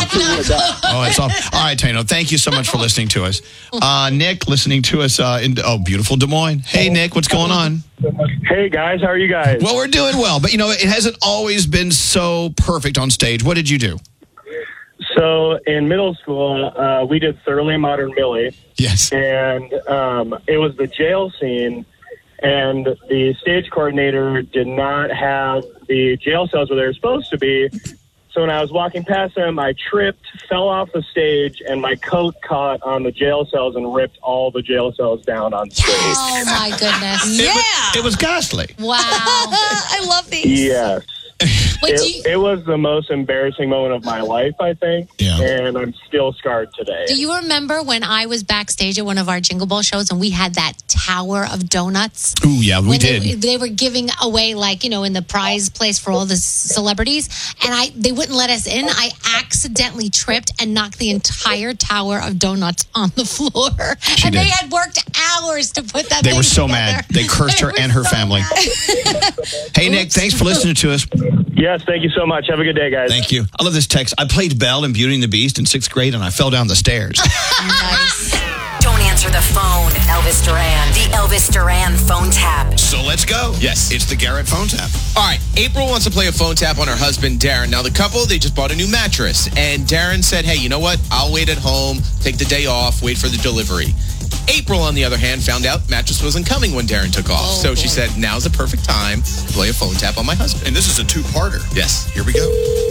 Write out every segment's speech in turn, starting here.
Oh, it's all right, Tano. Thank you so much for listening to us. Nick, listening to us in beautiful Des Moines. Hey, Nick, what's going on? Hey, guys. How are you guys? Well, we're doing well, but it hasn't always been so perfect on stage. What did you do? So in middle school, we did Thoroughly Modern Millie. Yes. And it was the jail scene, and the stage coordinator did not have the jail cells where they were supposed to be. So when I was walking past them, I tripped, fell off the stage, and my coat caught on the jail cells and ripped all the jail cells down on stage. Oh, my goodness. It was ghastly. Wow. I love these. Yes. It was the most embarrassing moment of my life, I think, and I'm still scarred today. Do you remember when I was backstage at one of our Jingle Ball shows and we had that tower of donuts? Ooh, yeah, we did. They were giving away, in the prize place for all the celebrities, and they wouldn't let us in. I accidentally tripped and knocked the entire tower of donuts on the floor. They had worked hours to put that They were so together. mad. They cursed her and her family. Hey, Nick, thanks for listening to us. Yes, thank you so much. Have a good day, guys. Thank you. I love this text. I played Belle in Beauty and the Beast in 6th grade, and I fell down the stairs. Nice. Don't answer the phone, Elvis Duran. The Elvis Duran phone tap. So let's go. Yes. It's the Garrett phone tap. All right, April wants to play a phone tap on her husband, Darren. Now, the couple, they just bought a new mattress, and Darren said, hey, you know what? I'll wait at home, take the day off, wait for the delivery. April, on the other hand, found out mattress wasn't coming when Darren took off. So she said, now's the perfect time to play a phone tap on my husband. And this is a two-parter. Yes. Here we go.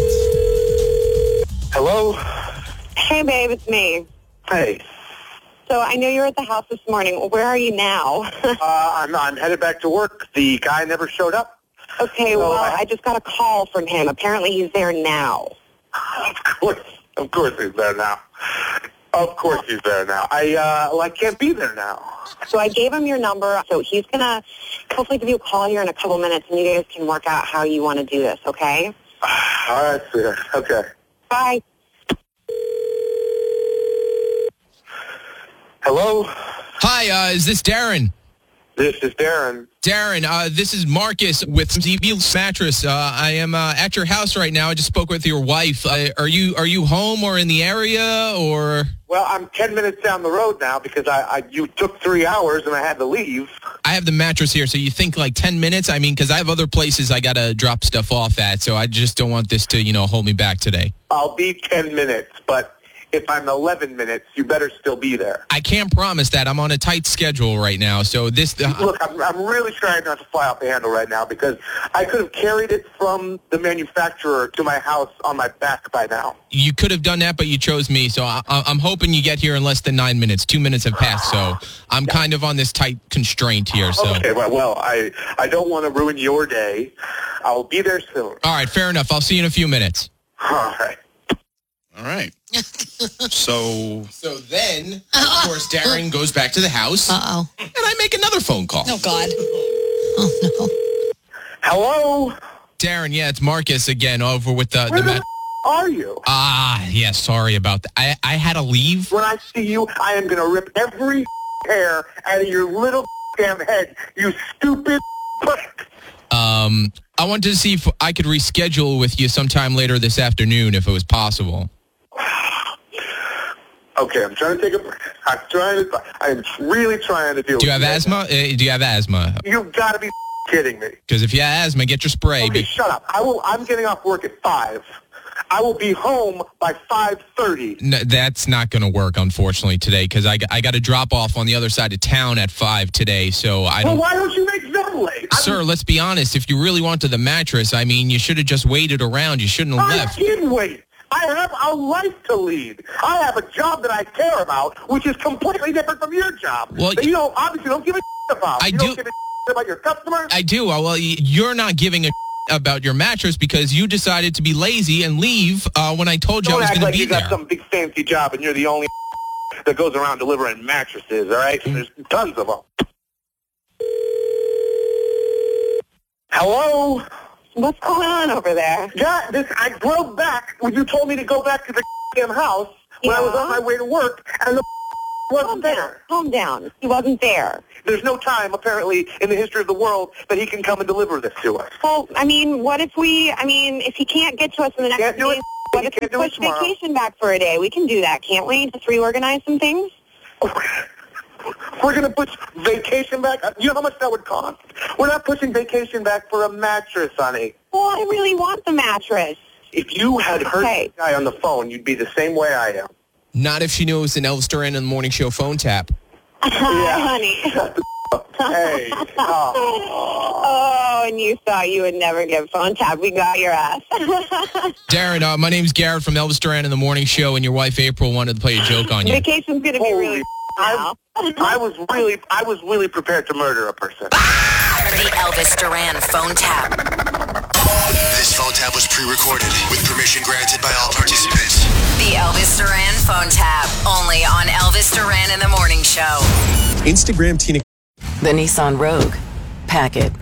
Hello? Hey, babe, it's me. Hey. So I know you were at the house this morning. Where are you now? I'm headed back to work. The guy never showed up. Okay, well, I just got a call from him. Apparently he's there now. Of course he's there now. Of course he's there now. I can't be there now. So I gave him your number. So he's going to hopefully give you a call here in a couple minutes, and you guys can work out how you want to do this, okay? All right, sweetheart. Okay. Bye. Hello? Hi, is this Darren? This is Darren. Darren, this is Marcus with ZB Mattress. I am at your house right now. I just spoke with your wife. Are you home or in the area or? Well, I'm 10 minutes down the road now because you took 3 hours and I had to leave. I have the mattress here, so you think like 10 minutes? I mean, because I have other places I got to drop stuff off at, so I just don't want this to, hold me back today. I'll be 10 minutes, but if I'm 11 minutes, you better still be there. I can't promise that. I'm on a tight schedule right now, so this... Look, I'm really trying not to fly off the handle right now because I could have carried it from the manufacturer to my house on my back by now. You could have done that, but you chose me, so I'm hoping you get here in less than 9 minutes. 2 minutes have passed, so I'm kind of on this tight constraint here. So. Okay, well, I don't want to ruin your day. I'll be there soon. All right, fair enough. I'll see you in a few minutes. All right. All right. So then, of course, Darren goes back to the house. Uh-oh. And I make another phone call. Oh, God. Oh, no. Hello? Darren, yeah, it's Marcus again over with the... Where the are you? Yeah, sorry about that. I had to leave. When I see you, I am going to rip every hair out of your little damn head, you stupid prick. I wanted to see if I could reschedule with you sometime later this afternoon if it was possible. Okay, I'm trying to take a break. I'm really trying to do it. Do you have asthma? Do you have asthma? You've got to be kidding me. Because if you have asthma, get your spray. Okay, shut up. I'm getting off work at 5. I will be home by 5:30. No, that's not going to work, unfortunately, today, because I got to drop off on the other side of town at 5 today, so I don't... Well, why don't you make them late? Sir, let's be honest. If you really wanted the mattress, I mean, you should have just waited around. You shouldn't have left. I did wait. I have a life to lead. I have a job that I care about, which is completely different from your job. Well, that you obviously don't give a about. You don't give a about your customers. I do. Well, you're not giving a about your mattress because you decided to be lazy and leave when I told you I was going to be there. You got some big fancy job and you're the only that goes around delivering mattresses, all right? There's tons of them. Hello? What's going on over there? Yeah, I drove back when you told me to go back to the damn house when I was on my way to work, and the wasn't there. Calm down. He wasn't there. There's no time, apparently, in the history of the world that he can come and deliver this to us. Well, I mean, if he can't get to us in the next Can't do few it. days, what if we push vacation back for a day? We can do that, can't we? Just reorganize some things? We're going to push vacation back? You know how much that would cost? We're not pushing vacation back for a mattress, honey. Well, I really want the mattress. If you had heard Okay. the guy on the phone, you'd be the same way I am. Not if she knew it was an Elvis Duran in the Morning Show phone tap. Honey. Hey. Oh, and you thought you would never get phone tap. We got your ass. Darren, my name's Garrett from Elvis Duran in the Morning Show, and your wife April wanted to play a joke on you. Vacation's going to be really now. I was really prepared to murder a person. The Elvis Duran phone tap. This phone tap was pre-recorded with permission granted by all participants. The Elvis Duran phone tap. Only on Elvis Duran in the Morning Show. Instagram Tina. The Nissan Rogue. Pack it.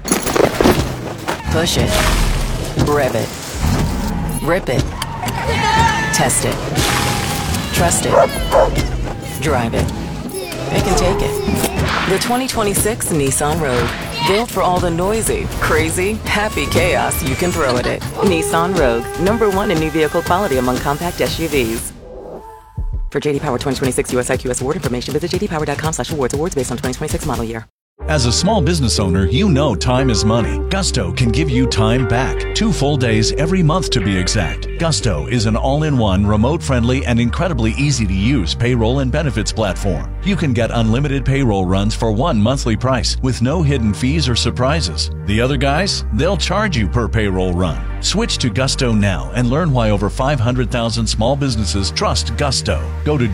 Push it. Rev it. Rip it. Test it. Trust it. Drive it. Pick and take it. The 2026 Nissan Rogue. Built for all the noisy, crazy, happy chaos you can throw at it. Nissan Rogue. #1 in new vehicle quality among compact SUVs. For JD Power 2026 US IQS award information, visit jdpower.com/awards. Awards based on 2026 model year. As a small business owner, you know time is money. Gusto can give you time back. 2 full days every month to be exact. Gusto is an all-in-one, remote-friendly, and incredibly easy-to-use payroll and benefits platform. You can get unlimited payroll runs for one monthly price with no hidden fees or surprises. The other guys, they'll charge you per payroll run. Switch to Gusto now and learn why over 500,000 small businesses trust Gusto. Go to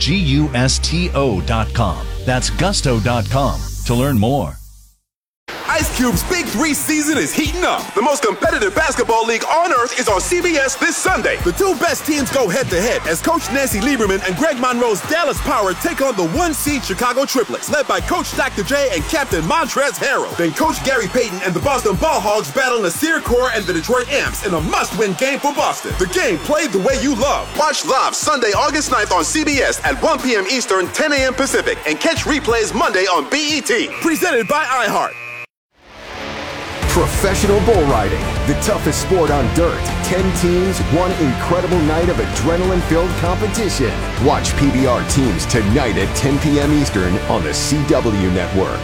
GUSTO.com. That's Gusto.com to learn more. Ice Cube's Big 3 season is heating up. The most competitive basketball league on earth is on CBS this Sunday. The 2 best teams go head-to-head as Coach Nancy Lieberman and Greg Monroe's Dallas Power take on the 1-seed Chicago Triplets, led by Coach Dr. J and Captain Montrezl Harrell. Then Coach Gary Payton and the Boston Ball Hogs battle Nasir Kaur and the Detroit Amps in a must-win game for Boston. The game played the way you love. Watch live Sunday, August 9th on CBS at 1 p.m. Eastern, 10 a.m. Pacific, and catch replays Monday on BET. Presented by iHeart. Professional bull riding, the toughest sport on dirt. 10 teams, one incredible night of adrenaline-filled competition. Watch PBR teams tonight at 10 p.m. Eastern on the CW Network.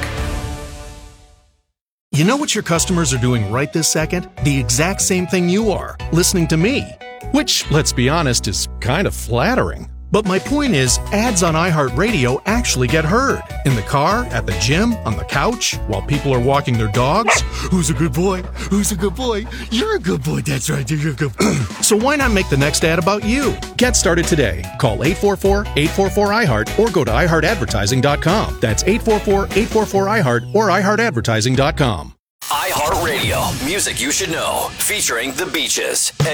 You know what your customers are doing right this second? The exact same thing you are, listening to me. Which, let's be honest, is kind of flattering. But my point is, ads on iHeartRadio actually get heard. In the car, at the gym, on the couch, while people are walking their dogs. Who's a good boy? Who's a good boy? You're a good boy, that's right, you're a good boy. So why not make the next ad about you? Get started today. Call 844-844-iHeart or go to iHeartAdvertising.com. That's 844-844-iHeart or iHeartAdvertising.com. iHeartRadio, music you should know, featuring The Beaches.